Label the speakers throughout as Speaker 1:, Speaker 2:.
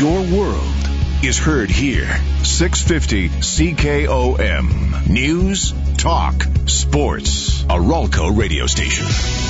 Speaker 1: Your world is heard here. 650 CKOM. News, talk, sports. A Ralco radio station.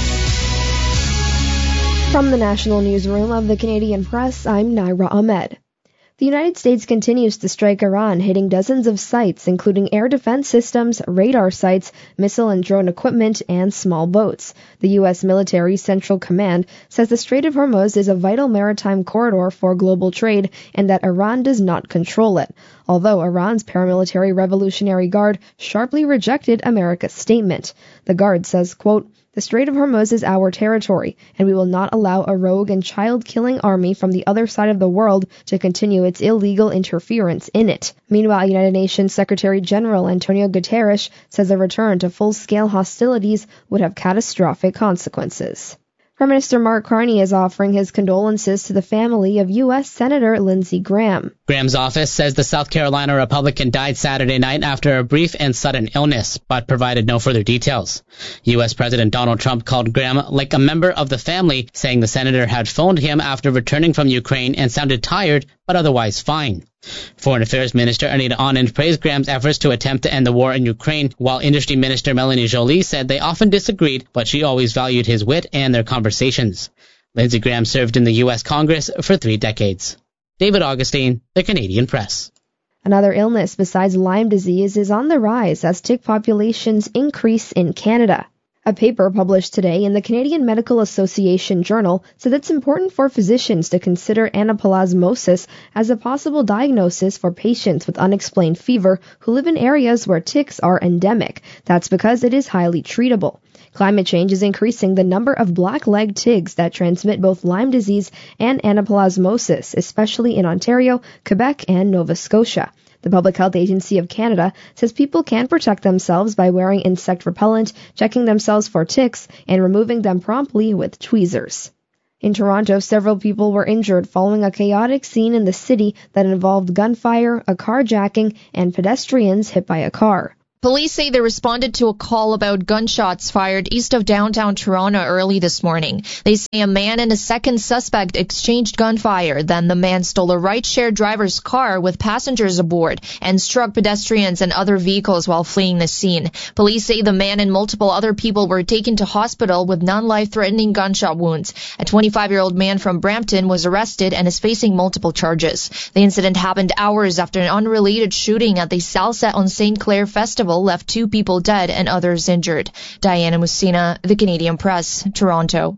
Speaker 2: From the National Newsroom of the Canadian Press, I'm Naira Ahmed. The United States continues to strike Iran, hitting dozens of sites, including air defense systems, radar sites, missile and drone equipment, and small boats. The U.S. Military Central Command says the Strait of Hormuz is a vital maritime corridor for global trade and that Iran does not control it, although Iran's paramilitary Revolutionary Guard sharply rejected America's statement. The Guard says, quote, "The Strait of Hormuz is our territory, and we will not allow a rogue and child-killing army from the other side of the world to continue its illegal interference in it." Meanwhile, United Nations Secretary General Antonio Guterres says a return to full-scale hostilities would have catastrophic consequences. Prime Minister Mark Carney is offering his condolences to the family of U.S. Senator Lindsey Graham.
Speaker 3: Graham's office says the South Carolina Republican died Saturday night after a brief and sudden illness, but provided no further details. U.S. President Donald Trump called Graham like a member of the family, saying the senator had phoned him after returning from Ukraine and sounded tired, but otherwise fine. Foreign Affairs Minister Anita Anand praised Graham's efforts to attempt to end the war in Ukraine, while Industry Minister Melanie Joly said they often disagreed, but she always valued his wit and their conversations. Lindsey Graham served in the U.S. Congress for 3 decades. David Augustine, The Canadian Press.
Speaker 2: Another illness besides Lyme disease is on the rise as tick populations increase in Canada. A paper published today in the Canadian Medical Association Journal says it's important for physicians to consider anaplasmosis as a possible diagnosis for patients with unexplained fever who live in areas where ticks are endemic. That's because it is highly treatable. Climate change is increasing the number of black-legged ticks that transmit both Lyme disease and anaplasmosis, especially in Ontario, Quebec, and Nova Scotia. The Public Health Agency of Canada says people can protect themselves by wearing insect repellent, checking themselves for ticks, and removing them promptly with tweezers. In Toronto, several people were injured following a chaotic scene in the city that involved gunfire, a carjacking, and pedestrians hit by a car.
Speaker 4: Police say they responded to a call about gunshots fired east of downtown Toronto early this morning. They say a man and a second suspect exchanged gunfire. Then the man stole a ride-share driver's car with passengers aboard and struck pedestrians and other vehicles while fleeing the scene. Police say the man and multiple other people were taken to hospital with non-life-threatening gunshot wounds. A 25-year-old man from Brampton was arrested and is facing multiple charges. The incident happened hours after an unrelated shooting at the Salsa on St. Clair Festival left 2 people dead and others injured. Diana Musina, The Canadian Press, Toronto.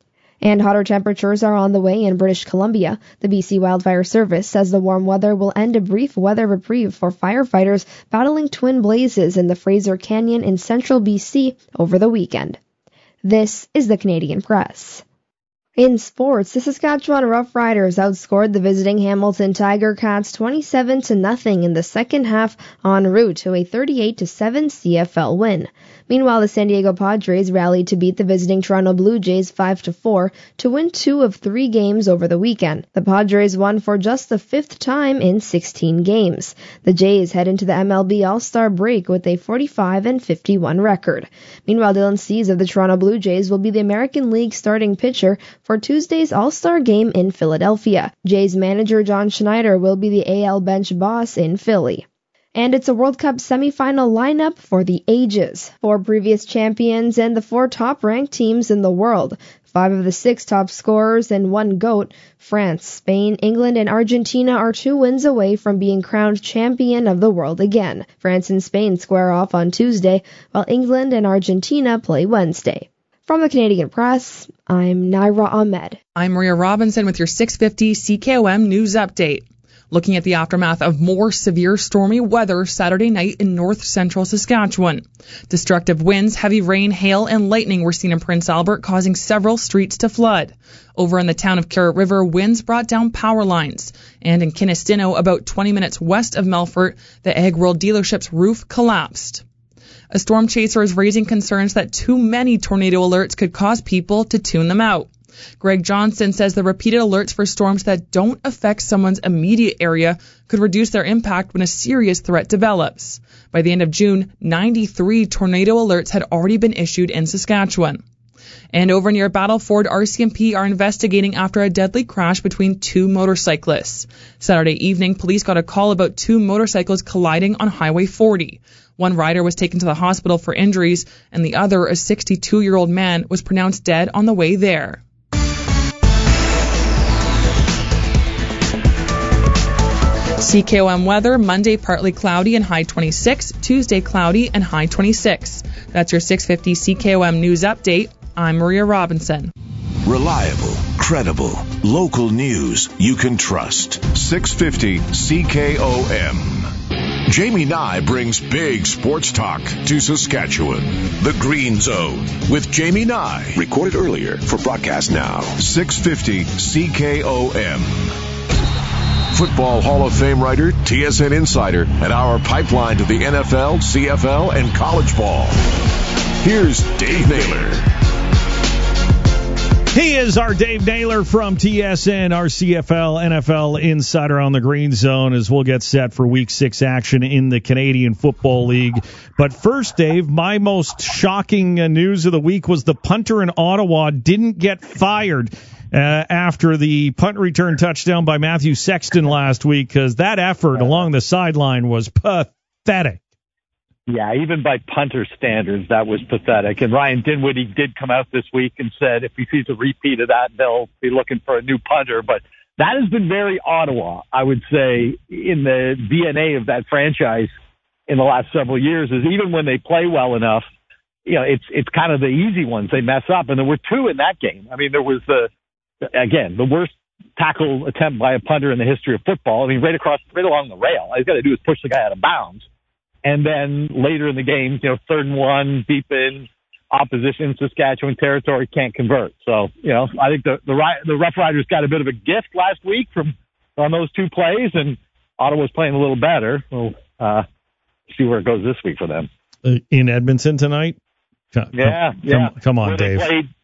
Speaker 2: And hotter temperatures are on the way in British Columbia. The BC Wildfire Service says the warm weather will end a brief weather reprieve for firefighters battling twin blazes in the Fraser Canyon in central BC over the weekend. This is The Canadian Press. In sports, the Saskatchewan Roughriders outscored the visiting Hamilton Tiger Cats 27-0 in the second half en route to a 38-7 CFL win. Meanwhile, the San Diego Padres rallied to beat the visiting Toronto Blue Jays 5-4 to win 2 of 3 games over the weekend. The Padres won for just the 5th time in 16 games. The Jays head into the MLB All-Star break with a 45-51 record. Meanwhile, Dylan Cease of the Toronto Blue Jays will be the American League starting pitcher for Tuesday's All-Star game in Philadelphia. Jays manager John Schneider will be the AL bench boss in Philly. And it's a World Cup semifinal lineup for the ages. 4 previous champions and the 4 top-ranked teams in the world. 5 of the 6 top scorers and 1 GOAT. France, Spain, England, and Argentina are 2 wins away from being crowned champion of the world again. France and Spain square off on Tuesday, while England and Argentina play Wednesday. From the Canadian Press, I'm Naira Ahmed.
Speaker 5: I'm Maria Robinson with your 650 CKOM News Update. Looking at the aftermath of more severe stormy weather Saturday night in north-central Saskatchewan. Destructive winds, heavy rain, hail, and lightning were seen in Prince Albert, causing several streets to flood. Over in the town of Carrot River, winds brought down power lines. And in Kinistino, about 20 minutes west of Melfort, the Ag World dealership's roof collapsed. A storm chaser is raising concerns that too many tornado alerts could cause people to tune them out. Greg Johnson says the repeated alerts for storms that don't affect someone's immediate area could reduce their impact when a serious threat develops. By the end of June, 93 tornado alerts had already been issued in Saskatchewan. And over near Battleford, RCMP are investigating after a deadly crash between two motorcyclists. Saturday evening, police got a call about two motorcycles colliding on Highway 40. One rider was taken to the hospital for injuries, and the other, a 62-year-old man, was pronounced dead on the way there. CKOM weather, Monday partly cloudy and high 26, Tuesday cloudy and high 26. That's your 650 CKOM news update. I'm Maria Robinson.
Speaker 1: Reliable, credible, local news you can trust. 650 CKOM. Jamie Nye brings big sports talk to Saskatchewan. The Green Zone with Jamie Nye. Recorded earlier for broadcast now. 650 CKOM. Football Hall of Fame writer, TSN insider, and our pipeline to the NFL, CFL, and college ball. Here's Dave Naylor.
Speaker 6: He is our Dave Naylor from TSN, our CFL, NFL insider on the Green Zone, as we'll get set for Week 6 action in the Canadian Football League. But first, Dave, my most shocking news of the week was the punter in Ottawa didn't get fired after the punt return touchdown by Matthew Sexton last week, because that effort along the sideline was pathetic.
Speaker 7: Yeah, even by punter standards, that was pathetic. And Ryan Dinwiddie did come out this week and said if he sees a repeat of that, they'll be looking for a new punter. But that has been very Ottawa, I would say, in the DNA of that franchise in the last several years, is even when they play well enough, you know, it's kind of the easy ones they mess up. And there were two in that game. I mean, there was the worst tackle attempt by a punter in the history of football. I mean, right along the rail. All he's got to do is push the guy out of bounds. And then later in the game, 3rd and 1, deep in opposition, Saskatchewan territory, can't convert. So, I think the Rough Riders got a bit of a gift last week on those two plays, and Ottawa's playing a little better. We'll see where it goes this week for them.
Speaker 6: In Edmonton tonight? Come on, Dave.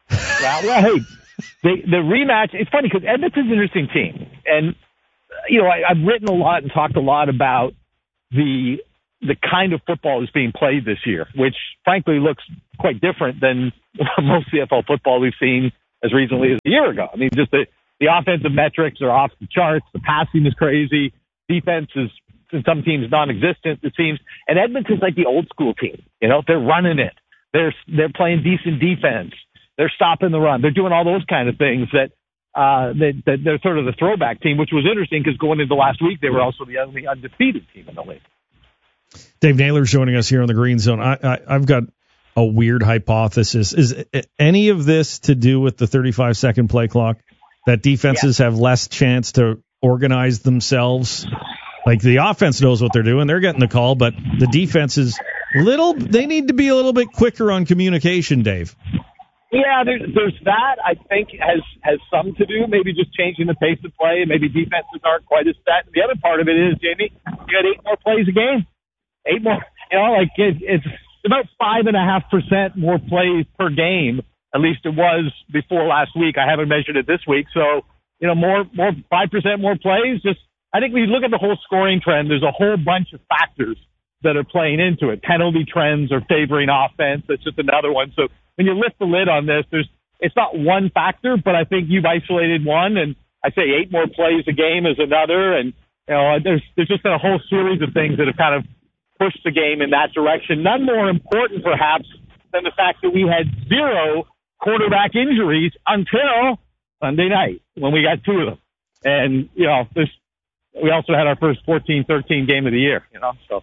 Speaker 7: The rematch, it's funny because Edmonton's an interesting team. And, I've written a lot and talked a lot about the kind of football that's being played this year, which frankly looks quite different than most CFL football we've seen as recently as a year ago. I mean, just the offensive metrics are off the charts. The passing is crazy. Defense is, in some teams, non-existent, it seems. And Edmonton's like the old school team. They're running it. They're playing decent defense. They're stopping the run. They're doing all those kind of things that they're sort of the throwback team, which was interesting because going into last week, they were also the only undefeated team in the league.
Speaker 6: Dave Naylor's joining us here on the Green Zone. I've got a weird hypothesis. Is any of this to do with the 35-second play clock? That defenses have less chance to organize themselves? Like the offense knows what they're doing. They're getting the call, but the defense is they need to be a little bit quicker on communication, Dave.
Speaker 7: Yeah, there's that, I think, has some to do, maybe just changing the pace of play. Maybe defenses aren't quite as set. The other part of it is, Jamie, you got 8 more plays a game. 8 more, it's about 5.5% more plays per game. At least it was before last week. I haven't measured it this week. So, more 5% more plays. I think when you look at the whole scoring trend, there's a whole bunch of factors that are playing into it. Penalty trends are favoring offense. That's just another one. So when you lift the lid on this, it's not one factor, but I think you've isolated one. And I say 8 more plays a game is another. And, there's just been a whole series of things that have kind of pushed the game in that direction. None more important, perhaps, than the fact that we had 0 quarterback injuries until Sunday night when we got 2 of them. And, we also had our first 14-13 game of the year, so.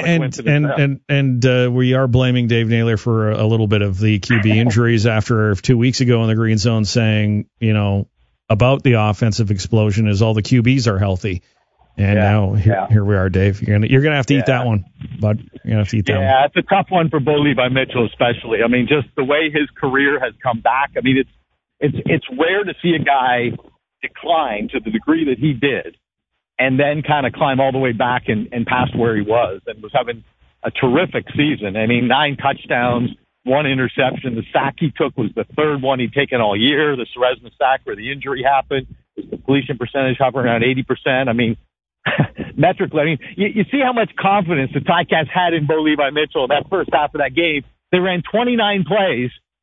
Speaker 7: And
Speaker 6: we are blaming Dave Naylor for a little bit of the QB injuries after 2 weeks ago in the Green Zone saying, about the offensive explosion is all the QBs are healthy. And now here we are, Dave. You're gonna have to eat that one, bud. You're gonna have to eat that one.
Speaker 7: Yeah, it's a tough one for Bo Levi Mitchell, especially. I mean, just the way his career has come back. I mean, it's rare to see a guy decline to the degree that he did, and then kind of climb all the way back and past where he was, and was having a terrific season. I mean, 9 touchdowns, 1 interception. The sack he took was the 3rd one he'd taken all year. The Ceresna sack where the injury happened. His completion percentage hovering around 80%. I mean, metrically, I mean, you see how much confidence the Ticats had in Bo Levi Mitchell in that first half of that game. They ran 29 plays,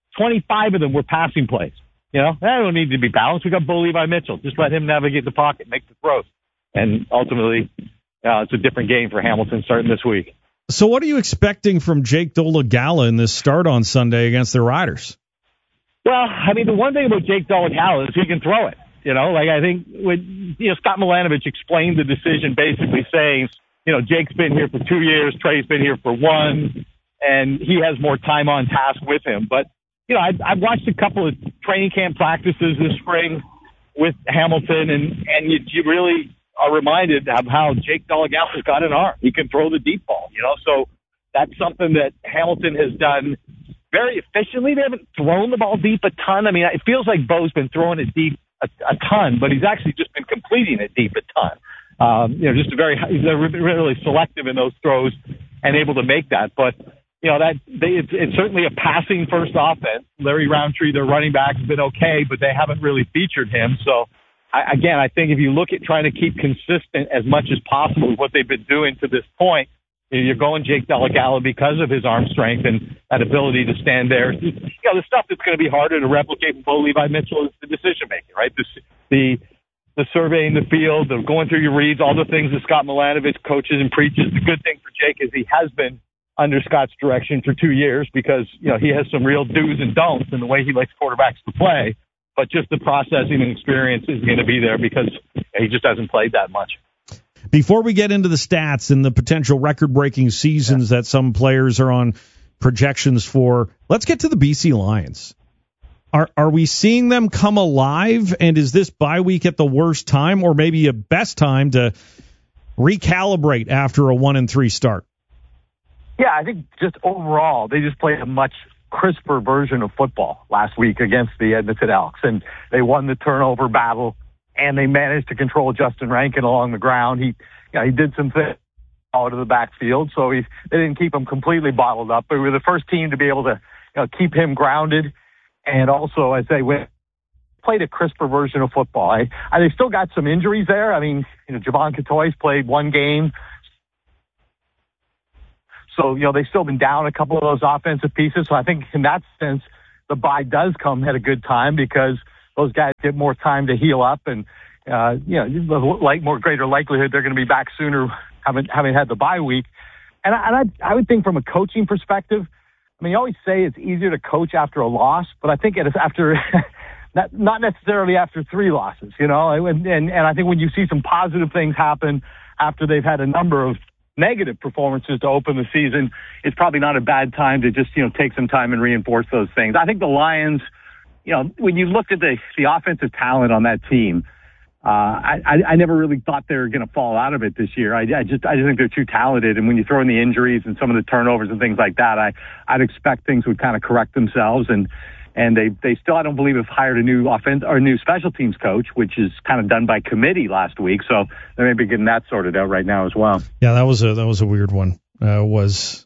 Speaker 7: 25 of them were passing plays. You know, that don't need to be balanced. We got Bo Levi Mitchell. Just let him navigate the pocket, make the throws. And ultimately, it's a different game for Hamilton starting this week.
Speaker 6: So what are you expecting from Jake Dolegala in this start on Sunday against the Riders?
Speaker 7: Well, I mean, the one thing about Jake Dolegala is he can throw it. You know, like I think Scott Milanovich explained the decision basically saying, you know, Jake's been here for 2 years, Trey's been here for 1, and he has more time on task with him. But, you know, I've watched a couple of training camp practices this spring with Hamilton, and you really are reminded of how Jake Dolegala's got an arm. He can throw the deep ball, you know, so that's something that Hamilton has done very efficiently. They haven't thrown the ball deep a ton. I mean, it feels like Bo's been throwing it deep a ton, but he's actually just been completing it deep a ton. You know, just he's really selective in those throws and able to make that. But, you know, it's certainly a passing first offense. Larry Roundtree, their running back, has been okay, but they haven't really featured him. So, I think if you look at trying to keep consistent as much as possible with what they've been doing to this point, you're going Jake Dolegala because of his arm strength and that ability to stand there. You know, the stuff that's going to be harder to replicate with Bo Levi Mitchell is the decision making, right? The surveying the field, the going through your reads, all the things that Scott Milanovich coaches and preaches. The good thing for Jake is he has been under Scott's direction for 2 years because, you know, he has some real do's and don'ts in the way he likes quarterbacks to play. But just the processing and experience is going to be there because he just hasn't played that much.
Speaker 6: Before we get into the stats and the potential record-breaking seasons that some players are on projections for, let's get to the BC Lions. Are we seeing them come alive, and is this bye week at the worst time or maybe a best time to recalibrate after a 1-3 start?
Speaker 8: Yeah, I think just overall, they just played a much crisper version of football last week against the Edmonton Elks, and they won the turnover battle, and they managed to control Justin Rankin along the ground. He did some things out of the backfield, so they didn't keep him completely bottled up, but we were the first team to be able to keep him grounded, and also, as they played a crisper version of football. They still got some injuries there. I mean, Javon Catoy's played one game. So, they've still been down a couple of those offensive pieces. So I think in that sense, the bye does come at a good time because those guys get more time to heal up and, greater likelihood they're going to be back sooner having had the bye week. And I would think from a coaching perspective, I mean, you always say it's easier to coach after a loss, but I think it is after, not necessarily after 3 losses, and I think when you see some positive things happen after they've had a number of negative performances to open the season, it's probably not a bad time to just, take some time and reinforce those things. I think the Lions, when you looked at the offensive talent on that team, I never really thought they were going to fall out of it this year. I just think they're too talented. And when you throw in the injuries and some of the turnovers and things like that, I'd expect things would kind of correct themselves. And they still, I don't believe, have hired a new offense or a new special teams coach, which is kind of done by committee last week. So they may be getting that sorted out right now as well.
Speaker 6: Yeah, that was a weird one. Was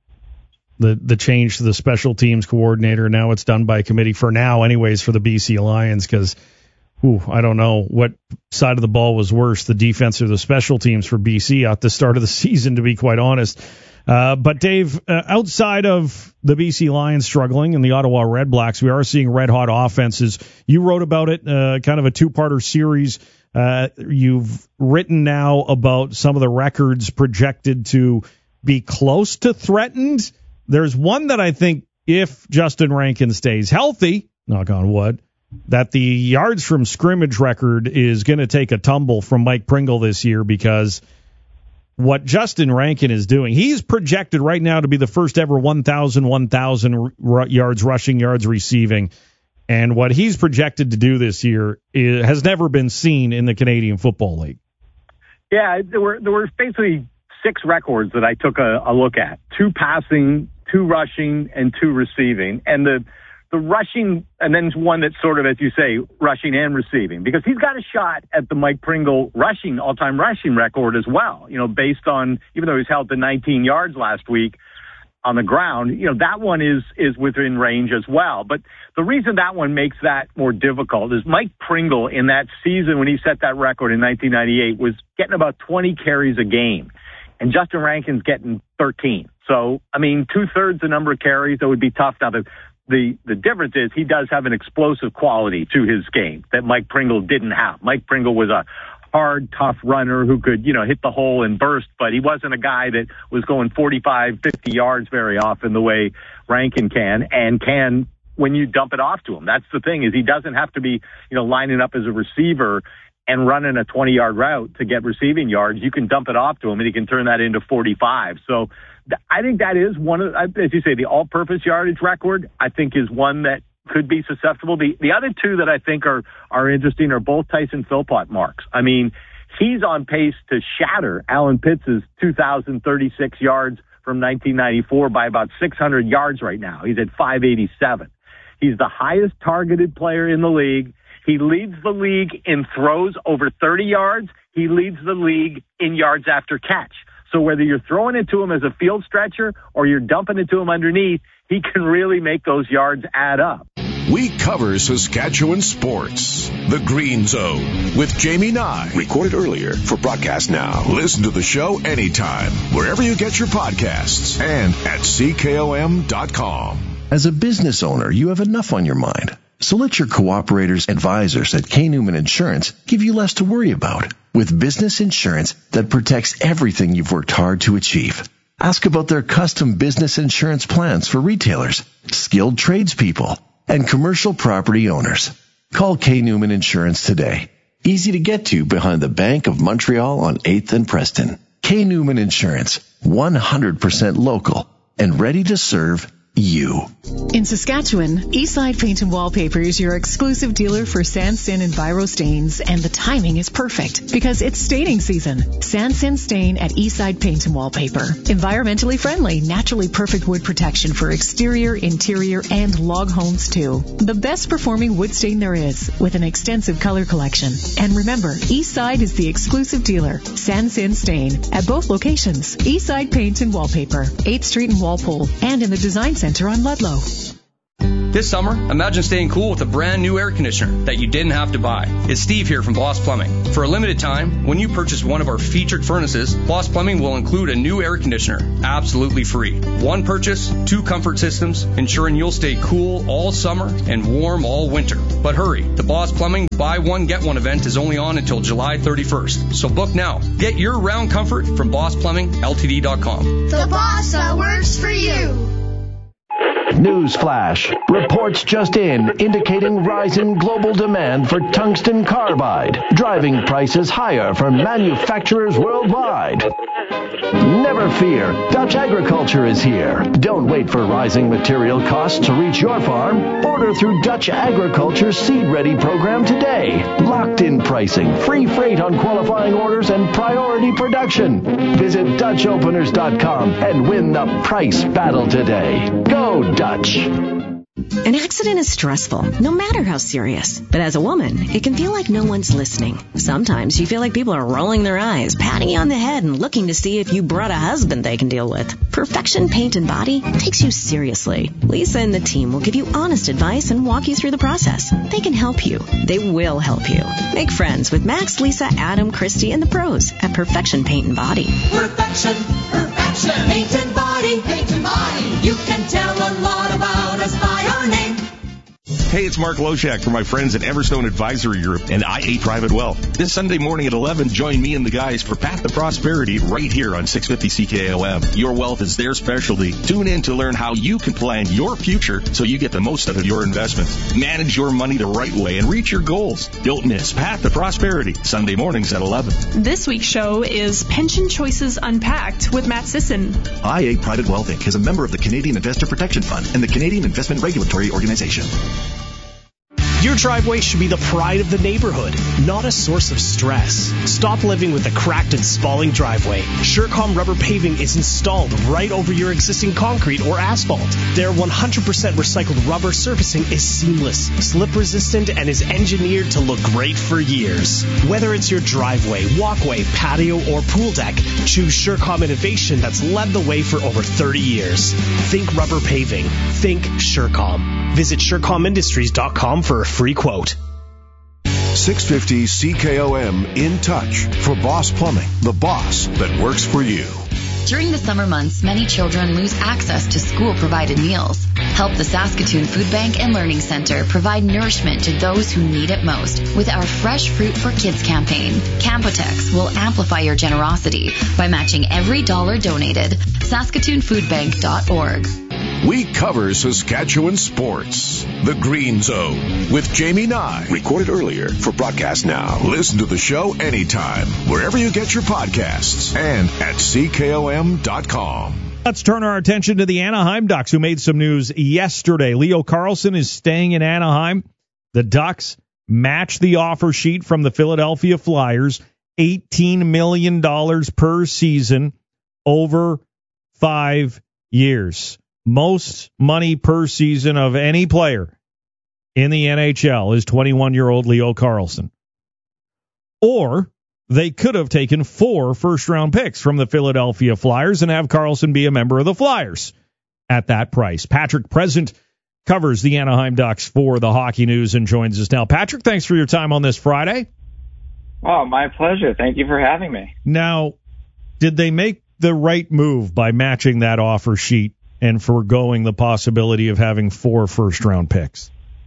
Speaker 6: the change to the special teams coordinator? Now it's done by committee for now, anyways, for the BC Lions, because I don't know what side of the ball was worse, the defense or the special teams for BC at the start of the season, to be quite honest. But Dave, outside of the BC Lions struggling and the Ottawa Red Blacks, we are seeing red-hot offenses. You wrote about it, kind of a 2-parter series. You've written now about some of the records projected to be close to threatened. There's one that I think, if Justin Rankin stays healthy, knock on wood, that the yards from scrimmage record is going to take a tumble from Mike Pringle this year, because what Justin Rankin is doing, he's projected right now to be the first ever 1,000 yards rushing, yards receiving. And what he's projected to do this year has never been seen in the Canadian Football League.
Speaker 8: Yeah, there were basically 6 records that I took a look at: 2 passing, 2 rushing, and 2 receiving. And the rushing, and then one that's sort of, as you say, rushing and receiving, because he's got a shot at the Mike Pringle all-time rushing record as well, based on, even though he's held to 19 yards last week on the ground, that one is within range as well. But the reason that one makes that more difficult is Mike Pringle, in that season when he set that record in 1998, was getting about 20 carries a game, and Justin Rankin's getting 13. So, I mean, 2/3 the number of carries, that would be tough. Now, The difference is he does have an explosive quality to his game that Mike Pringle didn't have. Mike Pringle was a hard, tough runner who could, hit the hole and burst, but he wasn't a guy that was going 45, 50 yards very often the way Rankin can, and can when you dump it off to him. That's the thing, is he doesn't have to be, lining up as a receiver and running a 20-yard route to get receiving yards. You can dump it off to him, and he can turn that into 45. So I think that is one of, as you say, the all-purpose yardage record, I think, is one that could be susceptible. The other two that I think are interesting are both Tyson Philpott marks. I mean, he's on pace to shatter Alan Pitts' 2,036 yards from 1994 by about 600 yards right now. He's at 587. He's the highest targeted player in the league. He leads the league in throws over 30 yards. He leads the league in yards after catch. So whether you're throwing it to him as a field stretcher or you're dumping it to him underneath, he can really make those yards add up.
Speaker 1: We cover Saskatchewan sports. The Green Zone with Jamie Nye. Recorded earlier for broadcast now. Listen to the show anytime, wherever you get your podcasts and at CKOM.com.
Speaker 9: As a business owner, you have enough on your mind. So let your cooperators advisors at K. Newman Insurance give you less to worry about with business insurance that protects everything you've worked hard to achieve. Ask about their custom business insurance plans for retailers, skilled tradespeople, and commercial property owners. Call K. Newman Insurance today. Easy to get to behind the Bank of Montreal on 8th and Preston. K. Newman Insurance, 100% local and ready to serve you.
Speaker 10: In Saskatchewan, Eastside Paint and Wallpaper is your exclusive dealer for Sansin and Biro stains, and the timing is perfect because it's staining season. Sansin Stain at Eastside Paint and Wallpaper. Environmentally friendly, naturally perfect wood protection for exterior, interior, and log homes too. The best performing wood stain there is, with an extensive color collection. And remember, Eastside is the exclusive dealer. Sansin Stain at both locations. Eastside Paint and Wallpaper, 8th Street in Walpole, and in the Design Center on Ludlow.
Speaker 11: This summer, imagine staying cool with a brand new air conditioner that you didn't have to buy. It's Steve here from Boss Plumbing. For a limited time, when you purchase one of our featured furnaces, Boss Plumbing will include a new air conditioner, absolutely free. One purchase, 2 comfort systems, ensuring you'll stay cool all summer and warm all winter. But hurry, the Boss Plumbing Buy One Get One event is only on until July 31st. So book now. Get your round comfort from BossPlumbingLTD.com.
Speaker 12: The boss that works for you.
Speaker 9: News flash. Reports just in indicating rising global demand for tungsten carbide, driving prices higher for manufacturers worldwide. Never fear, Dutch Agriculture is here. Don't wait for rising material costs to reach your farm. Order through Dutch Agriculture's Seed Ready program today. Locked-in pricing, free freight on qualifying orders, and priority production. Visit DutchOpeners.com and win the price battle today. Go Dutch!
Speaker 13: An accident is stressful, no matter how serious. But as a woman, it can feel like no one's listening. Sometimes you feel like people are rolling their eyes, patting you on the head, and looking to see if you brought a husband they can deal with. Perfection Paint and Body takes you seriously. Lisa and the team will give you honest advice and walk you through the process. They can help you. They will help you. Make friends with Max, Lisa, Adam, Christy, and the pros at Perfection Paint and Body.
Speaker 12: Perfection Paint and Body. You can tell a lot about us by our name.
Speaker 14: Hey, it's Mark Loshak from my friends at Everstone Advisory Group and IA Private Wealth. This Sunday morning at 11, join me and the guys for Path to Prosperity right here on 650 CKOM. Your wealth is their specialty. Tune in to learn how you can plan your future so you get the most out of your investments. Manage your money the right way and reach your goals. Don't miss Path to Prosperity, Sunday mornings at 11.
Speaker 15: This week's show is Pension Choices Unpacked with Matt Sisson.
Speaker 16: IA Private Wealth Inc. is a member of the Canadian Investor Protection Fund and the Canadian Investment Regulatory Organization.
Speaker 17: Your driveway should be the pride of the neighborhood, not a source of stress. Stop living with a cracked and spalling driveway. Surecom rubber paving is installed right over your existing concrete or asphalt. Their 100% recycled rubber surfacing is seamless, slip resistant, and is engineered to look great for years. Whether it's your driveway, walkway, patio, or pool deck, choose Surecom innovation that's led the way for over 30 years. Think rubber paving. Think Surecom. Visit SurecomIndustries.com for a free quote.
Speaker 1: 650 CKOM In Touch for Boss Plumbing, the boss that works for you.
Speaker 18: During the summer months, many children lose access to school-provided meals. Help the Saskatoon Food Bank and Learning Centre provide nourishment to those who need it most with our Fresh Fruit for Kids campaign. Campotex will amplify your generosity by matching every dollar donated. SaskatoonFoodBank.org.
Speaker 1: We cover Saskatchewan sports. The Green Zone with Jamie Nye. Recorded earlier for broadcast now. Listen to the show anytime, wherever you get your podcasts and at CKOM.com.
Speaker 6: Let's turn our attention to the Anaheim Ducks, who made some news yesterday. Leo Carlsson is staying in Anaheim. The Ducks match the offer sheet from the Philadelphia Flyers, $18 million per season over 5 years. Most money per season of any player in the NHL is 21-year-old Leo Carlsson. Or they could have taken 4 first-round picks from the Philadelphia Flyers and have Carlsson be a member of the Flyers at that price. Patrick Present covers the Anaheim Ducks for the Hockey News and joins us now. Patrick, thanks for your time on this Friday.
Speaker 19: Oh, my pleasure. Thank you for having me.
Speaker 6: Now, did they make the right move by matching that offer sheet and foregoing the possibility of having 4 first-round picks?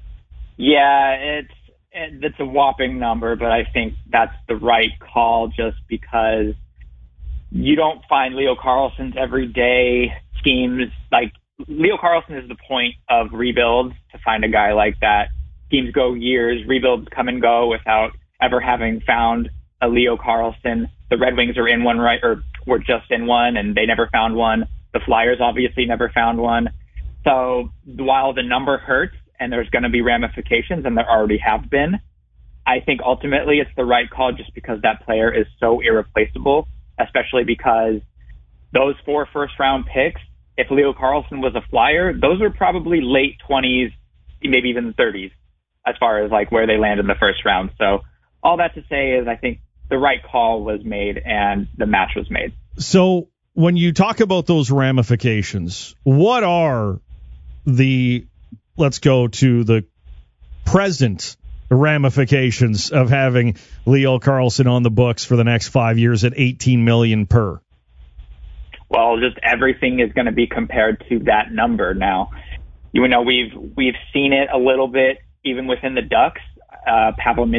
Speaker 19: Yeah, it's a whopping number, but I think that's the right call just because you don't find Leo Carlsson's everyday schemes. Like, Leo Carlsson is the point of rebuilds, to find a guy like that. Teams go years, rebuilds come and go without ever having found a Leo Carlsson. The Red Wings are in one, right, or were just in one, and they never found one. The Flyers obviously never found one. So while the number hurts and there's going to be ramifications, and there already have been, I think ultimately it's the right call just because that player is so irreplaceable, especially because those 4 first-round picks, if Leo Carlsson was a Flyer, those are probably late 20s, maybe even 30s, as far as like where they land in the first round. So all that to say is I think the right call was made and the match was made.
Speaker 6: So when you talk about those ramifications, what are let's go to the present ramifications of having Leo Carlsson on the books for the next 5 years at $18 million per?
Speaker 19: Well, just everything is going to be compared to that number now. You know, we've seen it a little bit even within the Ducks. Pavel